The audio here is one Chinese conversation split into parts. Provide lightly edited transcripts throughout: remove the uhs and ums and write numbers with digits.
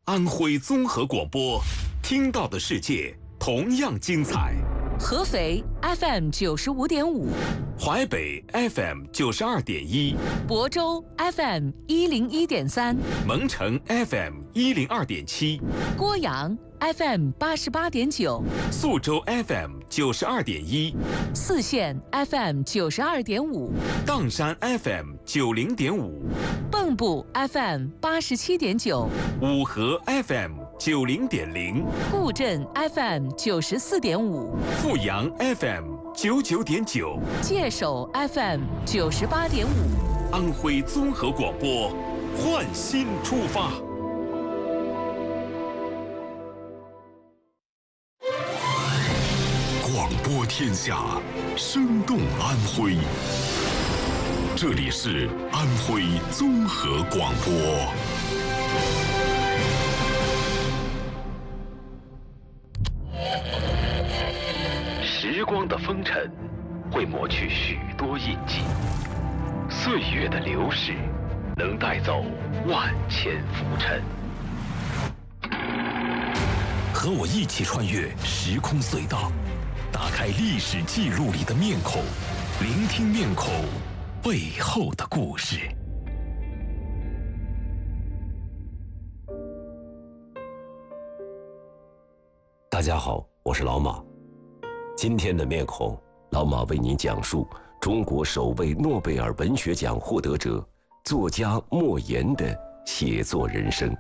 安徽综合广播，听到的世界同样精彩。 合肥 FM 95.5， 淮北 FM 92.1， 亳州 FM 101.3， 蒙城 FM 102.7， 郭阳 FM 88.9， 宿州 FM 92.1， 泗县 FM 92.5， 砀山 FM 90.5， 蚌埠 FM 87.9， 五河 FM 90.0， 固镇 FM 94.5， 阜阳 FM 99.9， 界首 FM 98.5。 安徽综合广播，焕新出发。 广播天下，生动安徽。这里是安徽综合广播。 时光的风尘会抹去许多印记，岁月的流逝能带走万千浮尘。 和我一起穿越时空隧道，打开历史记录里的面孔，聆听面孔背后的故事。 大家好，我是老马。今天的面孔，老马为您讲述中国首位诺贝尔文学奖获得者作家莫言的写作人生。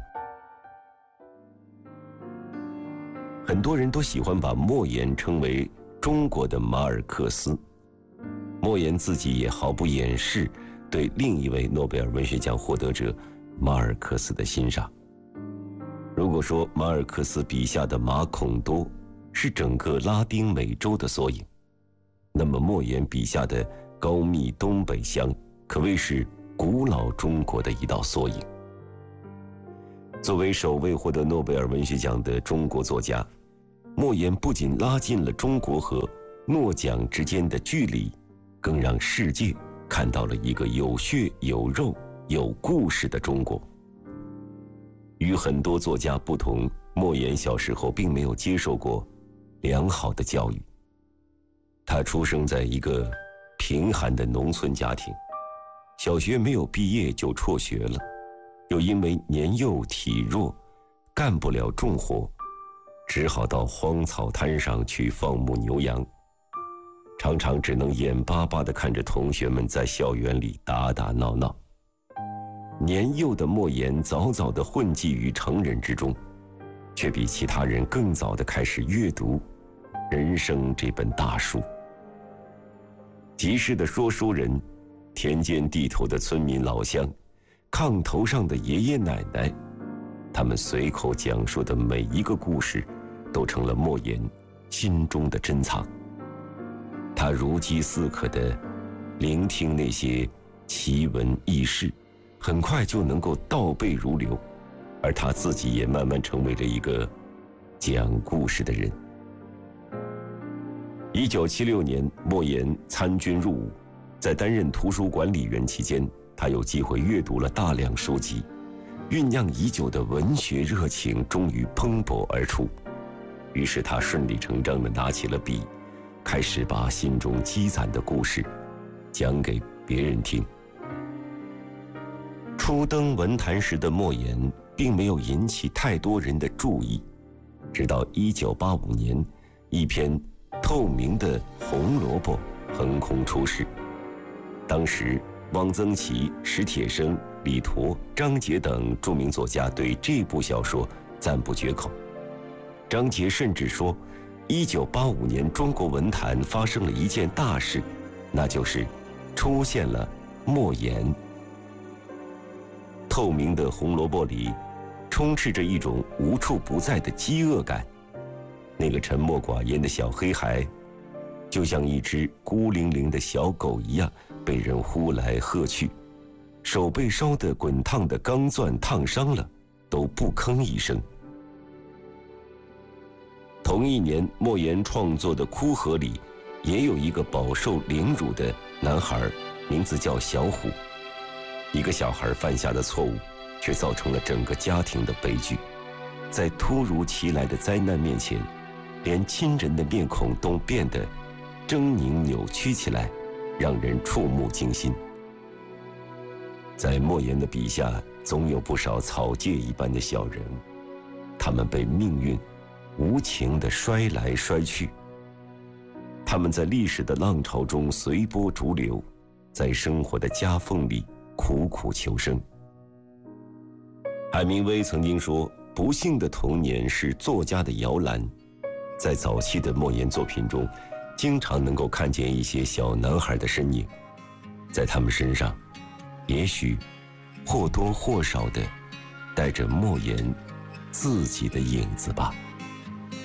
很多人都喜欢把莫言称为中国的马尔克斯，莫言自己也毫不掩饰对另一位诺贝尔文学奖获得者马尔克斯的欣赏。如果说马尔克斯笔下的马孔多是整个拉丁美洲的缩影，那么莫言笔下的高密东北乡可谓是古老中国的一道缩影。作为首位获得诺贝尔文学奖的中国作家，莫言不仅拉近了中国和诺奖之间的距离，更让世界看到了一个有血有肉有故事的中国。与很多作家不同，莫言小时候并没有接受过良好的教育。他出生在一个贫寒的农村家庭，小学没有毕业就辍学了，又因为年幼体弱，干不了重活，只好到荒草滩上去放牧牛羊，常常只能眼巴巴地看着同学们在校园里打打闹闹。年幼的莫言早早地混迹于成人之中，却比其他人更早地开始阅读人生这本大书。集市的说书人，田间地头的村民老乡，炕头上的爷爷奶奶，他们随口讲述的每一个故事都成了莫言心中的珍藏。他如饥似渴地聆听那些奇闻异事，很快就能够倒背如流，而他自己也慢慢成为了一个讲故事的人。1976年，莫言参军入伍，在担任图书管理员期间，他有机会阅读了大量书籍，酝酿已久的文学热情终于蓬勃而出。于是他顺理成章地拿起了笔，开始把心中积攒的故事讲给别人听。初登文坛时的莫言并没有引起太多人的注意，直到1985年，一篇透明的红萝卜横空出世。当时汪曾祺、史铁生、李陀、张杰等著名作家对这部小说赞不绝口。张杰甚至说，1985年中国文坛发生了一件大事，那就是出现了莫言。透明的红萝卜里充斥着一种无处不在的饥饿感，那个沉默寡言的小黑孩就像一只孤零零的小狗一样被人呼来喝去，手被烧得滚烫的钢钻烫伤了都不吭一声。同一年，莫言创作的《哭河》里也有一个饱受凌辱的男孩，名字叫小虎。一个小孩犯下的错误，却造成了整个家庭的悲剧。 在突如其来的灾难面前，连亲人的面孔都变得狰狞扭曲起来，让人触目惊心。在莫言的笔下，总有不少草芥一般的小人物，他们被命运无情地摔来摔去，他们在历史的浪潮中随波逐流，在生活的夹缝里苦苦求生。海明威曾经说，不幸的童年是作家的摇篮。在早期的莫言作品中，经常能够看见一些小男孩的身影，在他们身上，也许或多或少地带着莫言自己的影子吧。